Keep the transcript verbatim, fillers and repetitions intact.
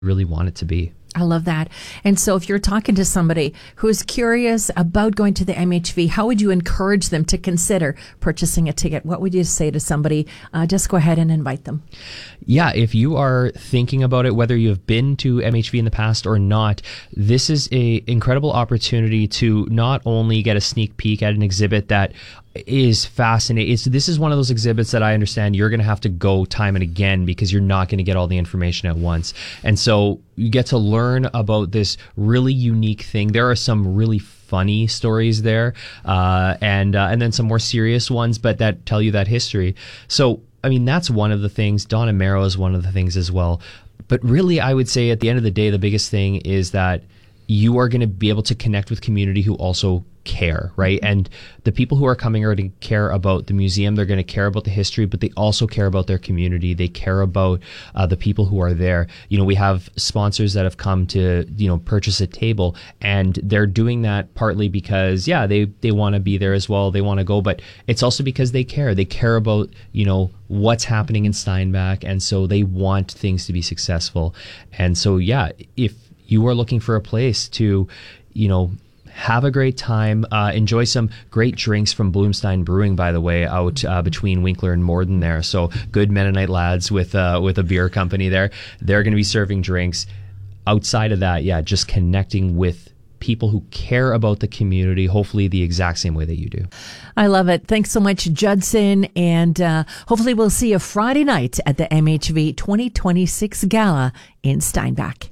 really want it to be. I love that. And so if you're talking to somebody who's curious about going to the M H V, how would you encourage them to consider purchasing a ticket? What would you say to somebody? Uh, just go ahead and invite them. Yeah, if you are thinking about it, whether you have been to M H V in the past or not, this is a incredible opportunity to not only get a sneak peek at an exhibit that is fascinating. It's, this is one of those exhibits that I understand you're going to have to go time and again because you're not going to get all the information at once. And so you get to learn about this really unique thing. There are some really funny stories there, uh, and uh, and then some more serious ones, but that tell you that history. So, I mean, that's one of the things. Donna Marrow is one of the things as well. But really, I would say at the end of the day, the biggest thing is that you are going to be able to connect with community who also care, right? And the people who are coming are going to care about the museum. They're going to care about the history, but they also care about their community. They care about uh, the people who are there. You know, we have sponsors that have come to, you know, purchase a table, and they're doing that partly because, yeah, they, they want to be there as well. They want to go, but it's also because they care. They care about, you know, what's happening in Steinbach, and so they want things to be successful. And so, yeah, if you are looking for a place to, you know, have a great time, uh, enjoy some great drinks from Bloomstein Brewing, by the way, out uh, between Winkler and Morden there. So good Mennonite lads with uh, with a beer company there. They're going to be serving drinks. Outside of that, yeah, just connecting with people who care about the community, hopefully the exact same way that you do. I love it. Thanks so much, Judson. And uh, hopefully we'll see you Friday night at the M H V twenty twenty-six Gala in Steinbach.